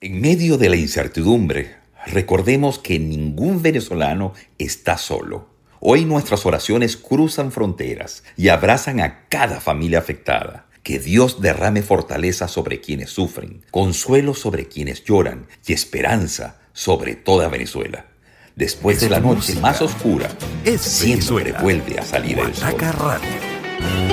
En medio de la incertidumbre, recordemos que ningún venezolano está solo. Hoy nuestras oraciones cruzan fronteras y abrazan a cada familia afectada. Que Dios derrame fortaleza sobre quienes sufren, consuelo sobre quienes lloran y esperanza sobre toda Venezuela. Después de Es la tu noche música. más oscura, Es siempre Venezuela. vuelve a salir el sol. Guataca Radio.